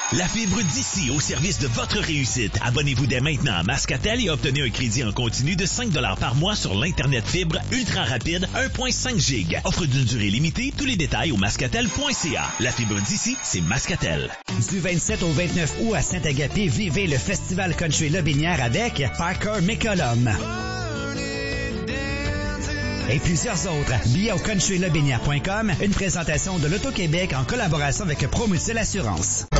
La fibre d'ici au service de votre réussite. Abonnez-vous dès maintenant à Mascatel et obtenez un crédit en continu de 5 $ par mois sur l'Internet fibre ultra rapide 1.5 G. Offre d'une durée limitée. Tous les détails au mascatel.ca. La fibre d'ici, c'est Mascatel. Du 27 au 29 août à Saint-Agapé, vivez le Festival Country Lobinière avec Parker McCollum et plusieurs autres. Billets au countrylobinière.com, une présentation de l'Auto-Québec en collaboration avec Promutuelle Assurance.